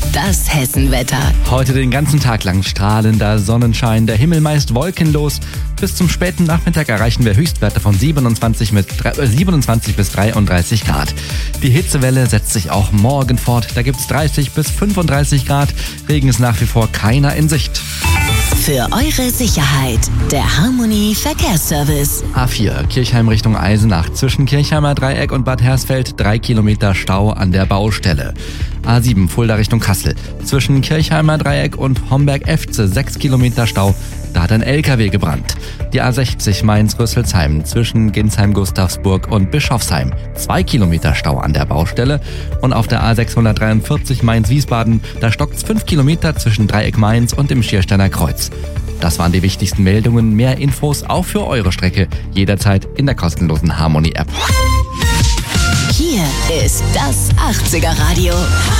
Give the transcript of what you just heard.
Das Hessenwetter. Heute den ganzen Tag lang strahlender Sonnenschein, der Himmel meist wolkenlos. Bis zum späten Nachmittag erreichen wir Höchstwerte von 27 bis 33 Grad. Die Hitzewelle setzt sich auch morgen fort. Da gibt's 30 bis 35 Grad. Regen ist nach wie vor keiner in Sicht. Für eure Sicherheit, der Harmony Verkehrsservice. A4, Kirchheim Richtung Eisenach. Zwischen Kirchheimer Dreieck und Bad Hersfeld 3 Kilometer Stau an der Baustelle. A7, Fulda Richtung Kassel. Zwischen Kirchheimer Dreieck und Homberg-Efze 6 Kilometer Stau. Da hat ein LKW gebrannt. Die A60 Mainz-Rüsselsheim zwischen Ginsheim-Gustavsburg und Bischofsheim. 2 Kilometer Stau an der Baustelle. Und auf der A643 Mainz-Wiesbaden, da stockt's 5 Kilometer zwischen Dreieck Mainz und dem Schiersteiner Kreuz. Das waren die wichtigsten Meldungen. Mehr Infos auch für eure Strecke jederzeit in der kostenlosen Harmony-App. Hier ist das 80er Radio.